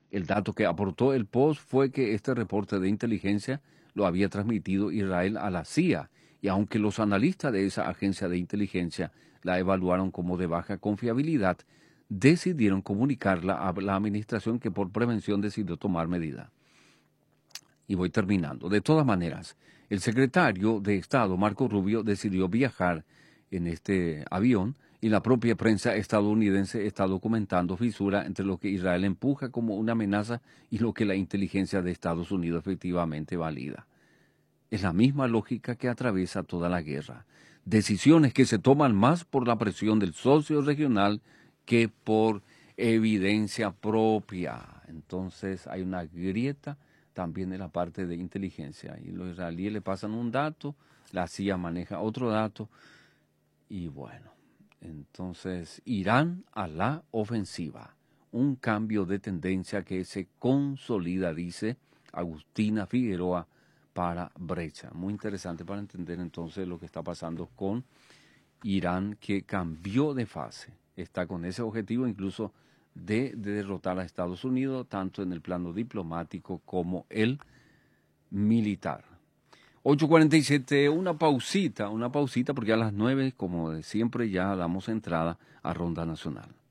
El dato que aportó el Post fue que este reporte de inteligencia lo había transmitido Israel a la CIA, y aunque los analistas de esa agencia de inteligencia la evaluaron como de baja confiabilidad, decidieron comunicarla a la administración, que por prevención decidió tomar medidas. Y voy terminando. De todas maneras, el secretario de Estado, Marco Rubio, decidió viajar en este avión, y la propia prensa estadounidense está documentando fisura entre lo que Israel empuja como una amenaza y lo que la inteligencia de Estados Unidos efectivamente valida. Es la misma lógica que atraviesa toda la guerra. Decisiones que se toman más por la presión del socio regional que por evidencia propia. Entonces hay una grieta también en la parte de inteligencia. Y los israelíes le pasan un dato, la CIA maneja otro dato, y bueno, entonces Irán a la ofensiva. Un cambio de tendencia que se consolida, dice Agustina Figueroa para Brecha. Muy interesante para entender entonces lo que está pasando con Irán, que cambió de fase. Está con ese objetivo incluso de derrotar a Estados Unidos, tanto en el plano diplomático como el militar. 8:47, una pausita, porque a las 9, como de siempre, ya damos entrada a Ronda Nacional.